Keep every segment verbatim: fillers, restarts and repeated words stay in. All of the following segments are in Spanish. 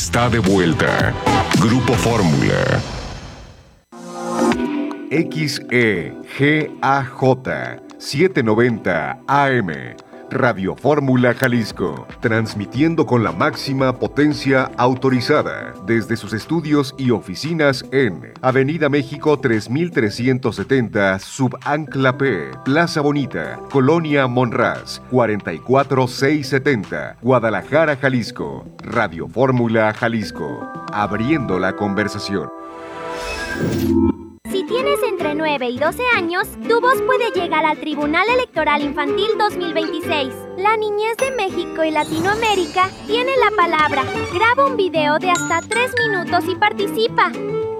está de vuelta. Grupo Fórmula. X E G A J setecientos noventa A M, Radio Fórmula Jalisco, transmitiendo con la máxima potencia autorizada desde sus estudios y oficinas en Avenida México tres mil trescientos setenta, Subancla P, Plaza Bonita, Colonia Monraz, cuarenta y cuatro mil seiscientos setenta, Guadalajara, Jalisco. Radio Fórmula Jalisco, abriendo la conversación. Si tienes entre nueve y doce años, tu voz puede llegar al Tribunal Electoral Infantil dos mil veintiséis. La niñez de México y Latinoamérica tiene la palabra. Graba un video de hasta tres minutos y participa.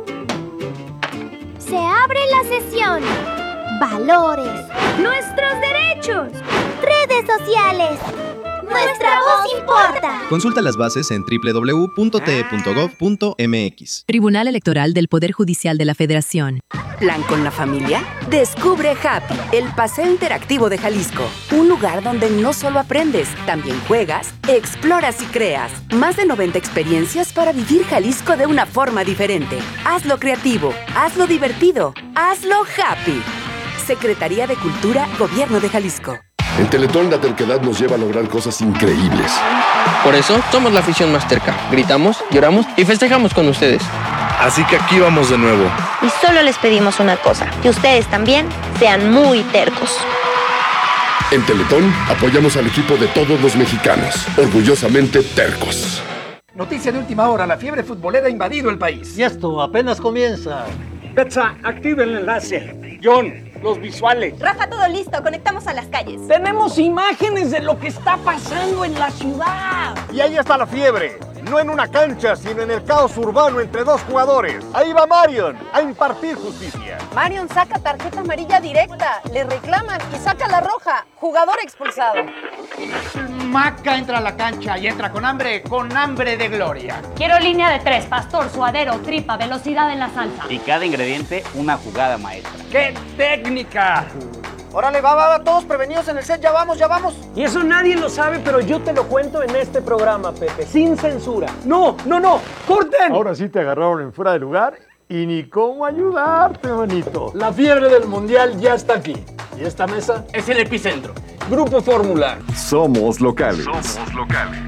Se abre la sesión. Valores. Nuestros derechos. Redes sociales. Nuestra voz importa. Consulta las bases en doble u doble u doble u punto t e punto gov punto m x. Tribunal Electoral del Poder Judicial de la Federación. ¿Plan con la familia? Descubre Happy, el paseo interactivo de Jalisco. Un lugar donde no solo aprendes, también juegas, exploras y creas. Más de noventa experiencias para vivir Jalisco de una forma diferente. Hazlo creativo, hazlo divertido, hazlo happy. Secretaría de Cultura, Gobierno de Jalisco. En Teletón la terquedad nos lleva a lograr cosas increíbles. Por eso somos la afición más terca. Gritamos, lloramos y festejamos con ustedes. Así que aquí vamos de nuevo. Y solo les pedimos una cosa, que ustedes también sean muy tercos. En Teletón apoyamos al equipo de todos los mexicanos, orgullosamente tercos. Noticia de última hora, la fiebre futbolera ha invadido el país. Y esto apenas comienza. Betsa, activa el enlace. John, los visuales. Rafa, todo listo, conectamos a las calles. Tenemos imágenes de lo que está pasando en la ciudad. Y ahí está la fiebre. No en una cancha, sino en el caos urbano entre dos jugadores. Ahí va Marion a impartir justicia. Marion saca tarjeta amarilla directa, le reclaman y saca la roja. Jugador expulsado. Maca entra a la cancha y entra con hambre, con hambre de gloria. Quiero línea de tres, pastor, suadero, tripa, velocidad en la salsa. Y cada ingrediente, una jugada maestra. ¡Qué técnica! Órale, va, va, va, todos prevenidos en el set, ya vamos, ya vamos. Y eso nadie lo sabe, pero yo te lo cuento en este programa, Pepe, sin censura. No, no, no, ¡corten! Ahora sí te agarraron en fuera de lugar y ni cómo ayudarte, manito. La fiebre del mundial ya está aquí. Y esta mesa es el epicentro. Grupo Fórmula. Somos locales. Somos locales.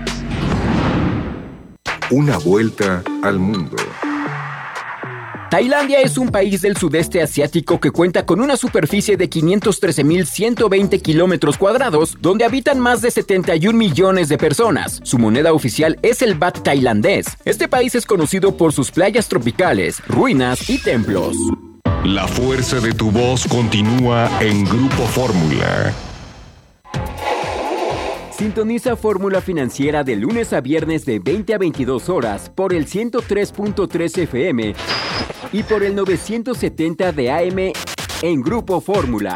Una vuelta al mundo. Tailandia es un país del sudeste asiático que cuenta con una superficie de quinientos trece mil ciento veinte kilómetros cuadrados, donde habitan más de setenta y un millones de personas. Su moneda oficial es el baht tailandés. Este país es conocido por sus playas tropicales, ruinas y templos. La fuerza de tu voz continúa en Grupo Fórmula. Sintoniza Fórmula Financiera de lunes a viernes de veinte a veintidós horas por el ciento tres punto tres F M y por el novecientos setenta de A M en Grupo Fórmula.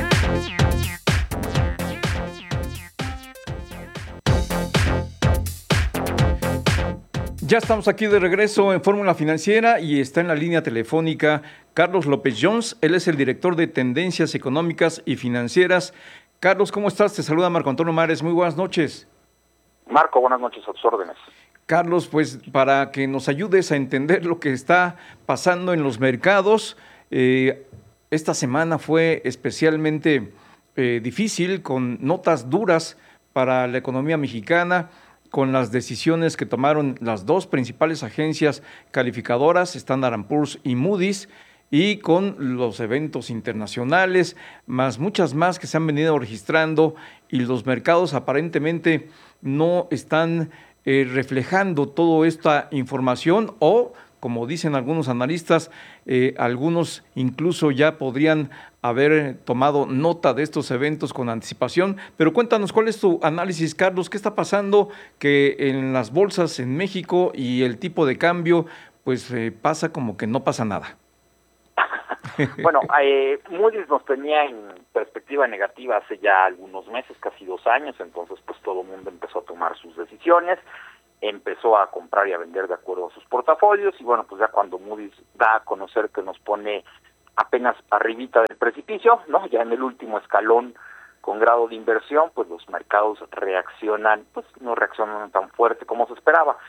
Ya estamos aquí de regreso en Fórmula Financiera y está en la línea telefónica Carlos López Jones. Él es el director de Tendencias Económicas y Financieras. Carlos, ¿cómo estás? Te saluda Marco Antonio Mares. Muy buenas noches. Marco, buenas noches, a tus órdenes. Carlos, pues para que nos ayudes a entender lo que está pasando en los mercados, eh, esta semana fue especialmente eh, difícil, con notas duras para la economía mexicana, con las decisiones que tomaron las dos principales agencias calificadoras, Standard and Poor's y Moody's, y con los eventos internacionales, más muchas más que se han venido registrando, y los mercados aparentemente no están eh, reflejando toda esta información, o, como dicen algunos analistas, eh, algunos incluso ya podrían haber tomado nota de estos eventos con anticipación. Pero cuéntanos, ¿cuál es tu análisis, Carlos? ¿Qué está pasando que en las bolsas en México y el tipo de cambio, pues eh, pasa como que no pasa nada? Bueno, eh, Moody's nos tenía en perspectiva negativa hace ya algunos meses, casi dos años, entonces pues todo el mundo empezó a tomar sus decisiones, empezó a comprar y a vender de acuerdo a sus portafolios, y bueno, pues ya cuando Moody's da a conocer que nos pone apenas arribita del precipicio, ¿no? Ya en el último escalón con grado de inversión, pues los mercados reaccionan, pues no reaccionan tan fuerte como se esperaba.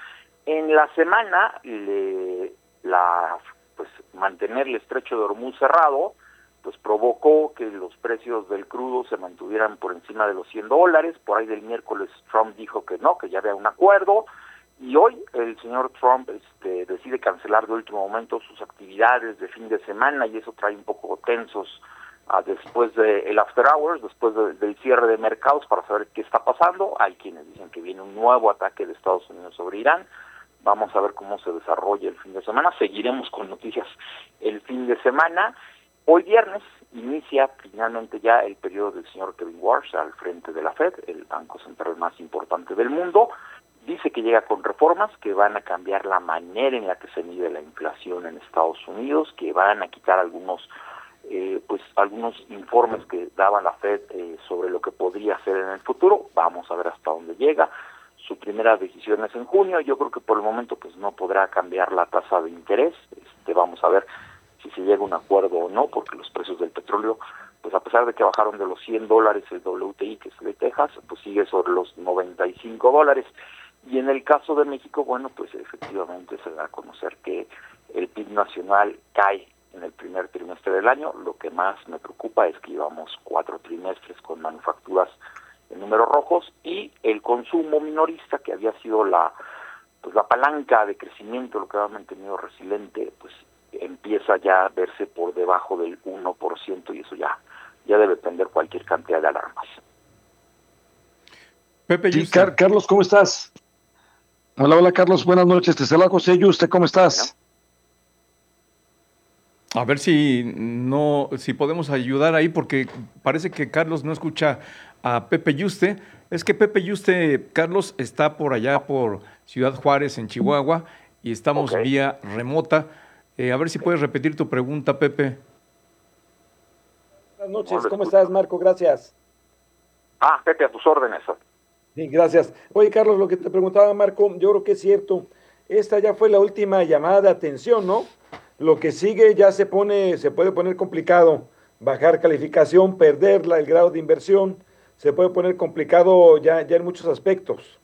En la semana, le, la pues mantener el estrecho de Hormuz cerrado, pues provocó que los precios del crudo se mantuvieran por encima de los cien dólares. Por ahí del miércoles Trump dijo que no, que ya había un acuerdo, y hoy el señor Trump este, decide cancelar de último momento sus actividades de fin de semana, y eso trae un poco tensos uh, después del de after hours, después de, del cierre de mercados, para saber qué está pasando. Hay quienes dicen que viene un nuevo ataque de Estados Unidos sobre Irán. Vamos a ver cómo se desarrolla el fin de semana. Seguiremos con noticias el fin de semana. Hoy viernes inicia finalmente ya el periodo del señor Kevin Warsh al frente de la Fed, el banco central más importante del mundo. Dice que llega con reformas que van a cambiar la manera en la que se mide la inflación en Estados Unidos, que van a quitar algunos eh, pues algunos informes que daba la Fed eh, sobre lo que podría ser en el futuro. Vamos a ver hasta dónde llega. Su primera decisión es en junio. Yo creo que por el momento pues no podrá cambiar la tasa de interés. Este, vamos a ver si se llega a un acuerdo o no, porque los precios del petróleo, pues a pesar de que bajaron de los cien dólares el W T I, que es de Texas, pues sigue sobre los noventa y cinco dólares. Y en el caso de México, bueno, pues efectivamente se da a conocer que el P I B nacional cae en el primer trimestre del año. Lo que más me preocupa es que llevamos cuatro trimestres con manufacturas en números rojos, y el consumo minorista, que había sido la pues la palanca de crecimiento, lo que ha mantenido resiliente, pues empieza ya a verse por debajo del uno por ciento, y eso ya ya debe prender cualquier cantidad de alarmas. Pepe sí, Car Carlos, ¿cómo estás? Hola, hola Carlos, buenas noches, te saluda José Yuste, ¿cómo estás? A ver si no, si podemos ayudar ahí, porque parece que Carlos no escucha a Pepe Yuste. Es que Pepe Yuste, Carlos, está por allá por Ciudad Juárez, en Chihuahua, y estamos okay. vía remota. Eh, a ver si puedes repetir tu pregunta, Pepe. Buenas noches, ¿cómo estás, Marco? Gracias. Ah, Pepe, a tus órdenes. Sí, gracias. Oye, Carlos, lo que te preguntaba, Marco, yo creo que es cierto. Esta ya fue la última llamada de atención, ¿no? Lo que sigue ya se pone, se puede poner complicado. Bajar calificación, perderla, el grado de inversión, se puede poner complicado ya, ya en muchos aspectos.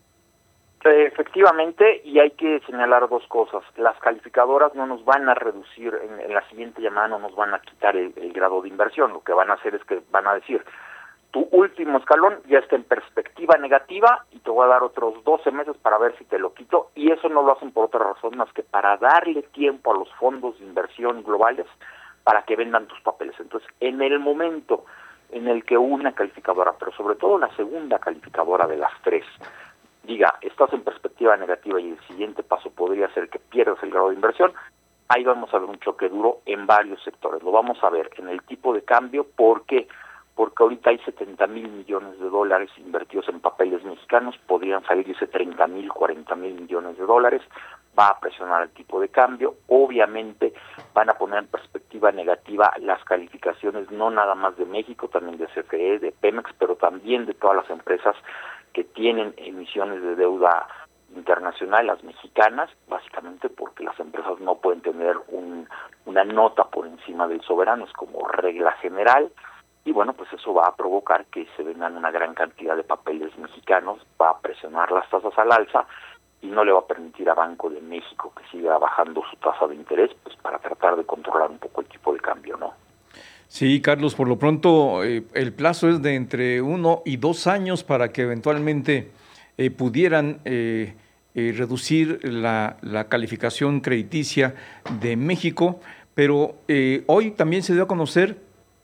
Efectivamente, y hay que señalar dos cosas. Las calificadoras no nos van a reducir, en, en la siguiente llamada no nos van a quitar el, el grado de inversión. Lo que van a hacer es que van a decir, tu último escalón ya está en perspectiva negativa y te voy a dar otros doce meses para ver si te lo quito, y eso no lo hacen por otra razón más que para darle tiempo a los fondos de inversión globales para que vendan tus papeles. Entonces, en el momento en el que una calificadora, pero sobre todo la segunda calificadora de las tres, diga, estás en perspectiva negativa y el siguiente paso podría ser que pierdas el grado de inversión, ahí vamos a ver un choque duro en varios sectores. Lo vamos a ver en el tipo de cambio. ¿Por qué? Porque ahorita hay setenta mil millones de dólares invertidos en papeles mexicanos, podrían salirse treinta mil, cuarenta mil millones de dólares, va a presionar el tipo de cambio. Obviamente van a poner en perspectiva negativa las calificaciones, no nada más de México, también de C F E, de Pemex, pero también de todas las empresas que tienen emisiones de deuda internacional, las mexicanas, básicamente porque las empresas no pueden tener un, una nota por encima del soberano, es como regla general. Y bueno, pues eso va a provocar que se vendan una gran cantidad de papeles mexicanos, va a presionar las tasas al alza y no le va a permitir a Banco de México que siga bajando su tasa de interés, pues para tratar de controlar un poco el tipo de cambio, ¿no? Sí, Carlos, por lo pronto eh, el plazo es de entre uno y dos años para que eventualmente eh, pudieran eh, eh, reducir la, la calificación crediticia de México, pero eh, hoy también se dio a conocer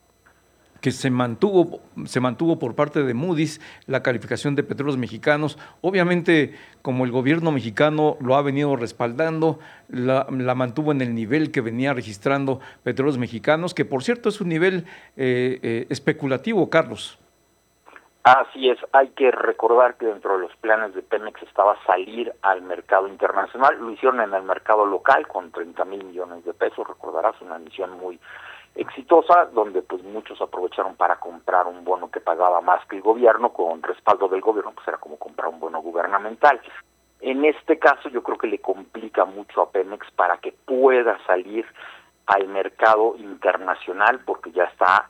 que se mantuvo, se mantuvo por parte de Moody's la calificación de Petróleos Mexicanos. Obviamente, como el gobierno mexicano lo ha venido respaldando, la, la mantuvo en el nivel que venía registrando Petróleos Mexicanos, que por cierto es un nivel eh, eh, especulativo, Carlos. Así es, hay que recordar que dentro de los planes de Pemex estaba salir al mercado internacional. Lo hicieron en el mercado local con treinta mil millones de pesos, recordarás, una misión muy exitosa, donde pues muchos aprovecharon para comprar un bono que pagaba más que el gobierno, con respaldo del gobierno, pues era como comprar un bono gubernamental. En este caso yo creo que le complica mucho a Pemex para que pueda salir al mercado internacional, porque ya está